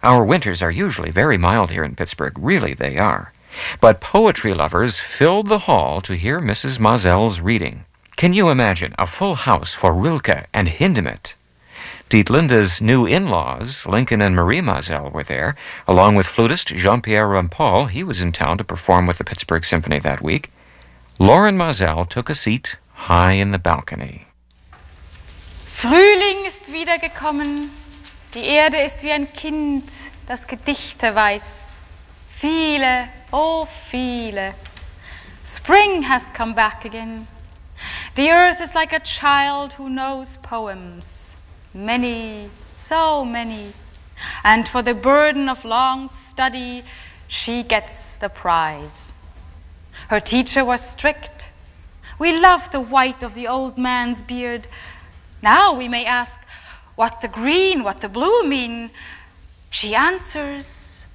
Our winters are usually very mild here in Pittsburgh. Really, they are. But poetry lovers filled the hall to hear Mrs. Mazel's reading. Can you imagine a full house for Rilke and Hindemith? Dietlinda's new in-laws, Lincoln and Marie Mazel, were there, along with flutist Jean-Pierre Rampal. He was in town to perform with the Pittsburgh Symphony that week. Lauren Mazel took a seat high in the balcony. Frühling ist wiedergekommen, die Erde ist wie ein Kind, das Gedichte weiß. Viele, oh viele. Spring has come back again. The earth is like a child who knows poems. Many, so many. And for the burden of long study, she gets the prize. Her teacher was strict. We loved the white of the old man's beard. Now we may ask what the green, what the blue mean. She answers.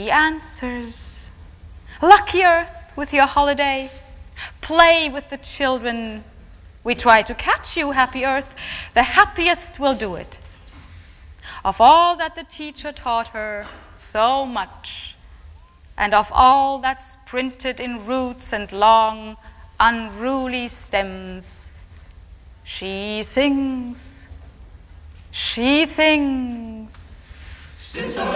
Lucky earth with your holiday. Play with the children. We try to catch you, happy earth. The happiest will do it. Of all that the teacher taught her, so much. And of all that's printed in roots and long, unruly stems, she sings. Since